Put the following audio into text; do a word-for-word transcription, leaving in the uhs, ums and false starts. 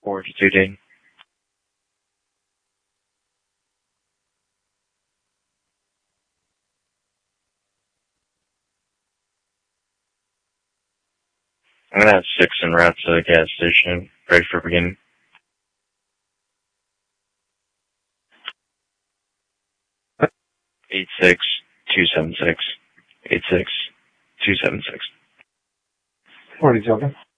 forward to tune in. I'm gonna have six en route to the gas station. Ready for beginning. Eight six two seven six. Eight six two seven six. Morning, gentlemen.